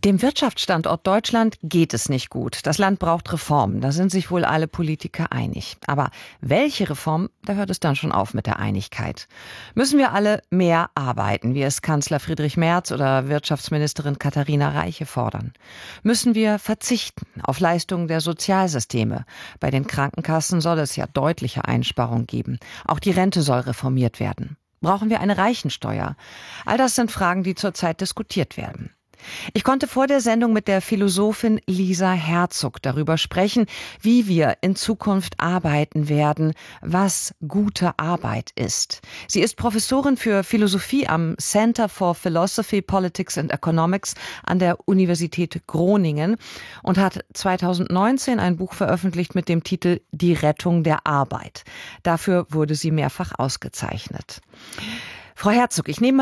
Dem Wirtschaftsstandort Deutschland geht es nicht gut. Das Land braucht Reformen. Da sind sich wohl alle Politiker einig. Aber welche Reform? Da hört es dann schon auf mit der Einigkeit. Müssen wir alle mehr arbeiten, wie es Kanzler Friedrich Merz oder Wirtschaftsministerin Katharina Reiche fordern? Müssen wir verzichten auf Leistungen der Sozialsysteme? Bei den Krankenkassen soll es ja deutliche Einsparungen geben. Auch die Rente soll reformiert werden. Brauchen wir eine Reichensteuer? All das sind Fragen, die zurzeit diskutiert werden. Ich konnte vor der Sendung mit der Philosophin Lisa Herzog darüber sprechen, wie wir in Zukunft arbeiten werden, was gute Arbeit ist. Sie ist Professorin für Philosophie am Center for Philosophy, Politics and Economics an der Universität Groningen und hat 2019 ein Buch veröffentlicht mit dem Titel Die Rettung der Arbeit. Dafür wurde sie mehrfach ausgezeichnet. Frau Herzog, ich nehme